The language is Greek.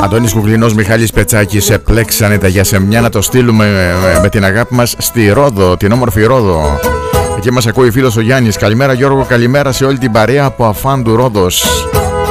Αντώνης Κουκλινός, Μιχάλης Πετσάκης, πλέξανε τα για σεμιά, να το στείλουμε με την αγάπη μας στη Ρόδο, την όμορφη Ρόδο. Εκεί μας ακούει φίλος ο Γιάννης. Καλημέρα Γιώργο, καλημέρα σε όλη την παρέα από Αφάντου Ρόδος.